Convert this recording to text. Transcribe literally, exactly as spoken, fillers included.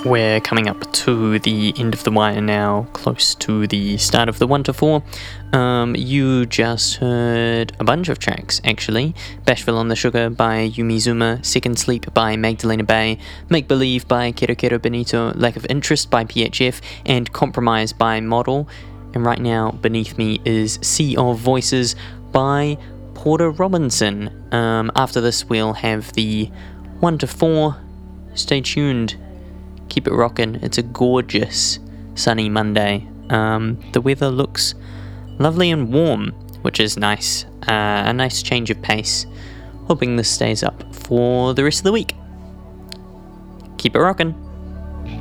We're coming up to the end of the wire now, close to the start of the one to four. Um, you just heard a bunch of tracks, actually. Bashful on the Sugar by Yumizuma, Second Sleep by Magdalena Bay, Make Believe by Quero Quero Benito, Lack of Interest by P H F, and Compromise by Model. And right now, beneath me is Sea of Voices by Porter Robinson. Um, after this, we'll have the one to four. Stay tuned. Keep it rockin'. It's a gorgeous sunny Monday. Um, the weather looks lovely and warm, which is nice. Uh, a nice change of pace. Hoping this stays up for the rest of the week. Keep it rockin'.